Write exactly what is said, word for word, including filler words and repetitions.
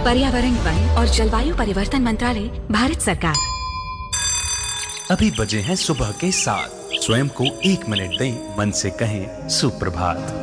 पर्यावरण, वन और जलवायु परिवर्तन मंत्रालय, भारत सरकार। अभी बजे हैं सुबह के सात। स्वयं को एक मिनट दें, मन से कहें सुप्रभात।